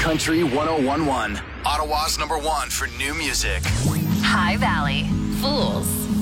Country 1011. Ottawa's #1 for new music. High Valley. Fools.